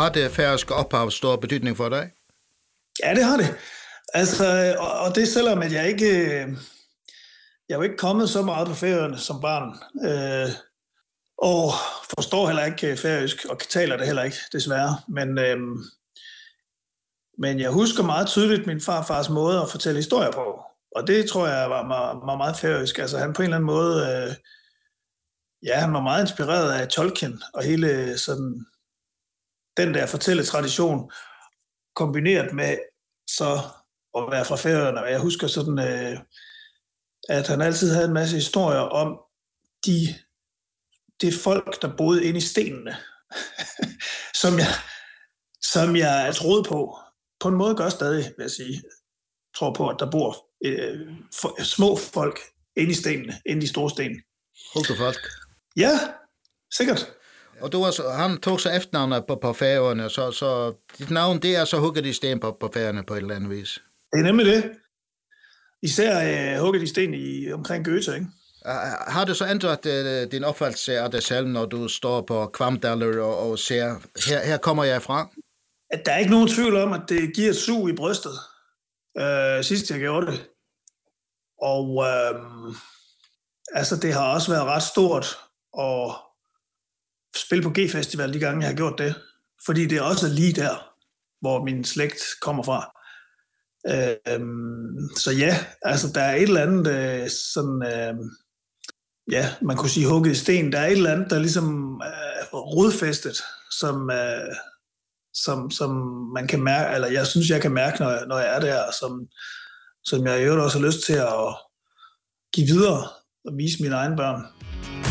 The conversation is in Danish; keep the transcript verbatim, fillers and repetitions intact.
har det færøske ophav stor betydning for dig? Ja, det har det. Altså, og, og det selvom, at jeg ikke... Jeg er jo ikke kommet så meget på Færøerne som barn, øh, og forstår heller ikke færøsk, og taler det heller ikke, desværre. Men, øh, men jeg husker meget tydeligt min farfars måde at fortælle historier på, og det tror jeg var, var, var meget færøsk. Altså han på en eller anden måde, øh, ja, han var meget inspireret af Tolkien, og hele sådan, den der fortælletradition, kombineret med så at være fra Færøerne. Og jeg husker sådan... Øh, at han altid havde en masse historier om de, de folk, der boede inde i stenene, som, jeg, som jeg troede på. På en måde gør stadig, vil jeg sige. Jeg tror på, at der bor øh, for, små folk inde i stenene, inde i store sten. Hultefolk? Ja, sikkert. Og du var, han tog så efternavnet på, på Færøerne, så, så dit navn, det er så hugget i sten på, på Færøerne på et eller andet vis. Det er nemlig det. Især øh, hugget i sten i, omkring Goethe, ikke? Har du så ændret uh, din opfattelse af dig selv, når du står på Kvamdaller og, og ser, her, her kommer jeg fra? At der er ikke nogen tvivl om, at det giver et sug i brystet, øh, sidst jeg gjorde det. Og øh, altså, det har også været ret stort at spille på G-festival de gange, jeg har gjort det. Fordi det er også lige der, hvor min slægt kommer fra. Øhm, så ja, altså der er et eller andet øh, sådan, øh, ja, man kunne sige hugget i sten. Der er et eller andet, der ligesom er øh, rodfæstet, som, øh, som, som man kan mærke, eller jeg synes, jeg kan mærke, når jeg, når jeg er der, som, som jeg i øvrigt også har lyst til at give videre og vise mine egne børn.